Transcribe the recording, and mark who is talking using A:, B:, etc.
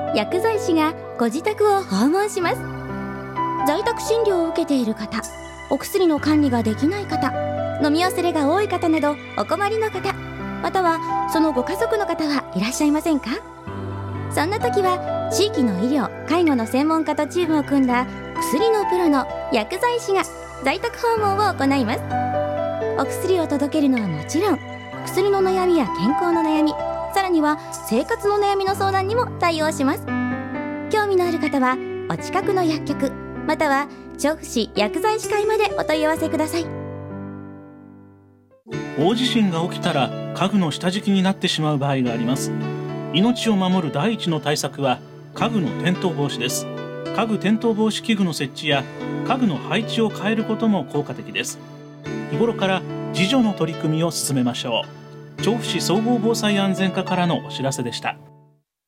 A: 薬剤師がご自宅を訪問します。在宅診療を受けている方、お薬の管理ができない方、飲み忘れが多い方などお困りの方、またはそのご家族の方はいらっしゃいませんか？そんな時は地域の医療・介護の専門家とチームを組んだ薬のプロの薬剤師が在宅訪問を行います。お薬を届けるのはもちろん、薬の悩みや健康の悩み、さらには生活の悩みの相談にも対応します。興味のある方はお近くの薬局または調布市薬剤師会までお問い合わせください。
B: 大地震が起きたら家具の下敷きになってしまう場合があります。命を守る第一の対策は家具の転倒防止です。家具転倒防止器具の設置や家具の配置を変えることも効果的です。日頃から自助の取り組みを進めましょう。調布市総合防災安全課からのお知らせでした。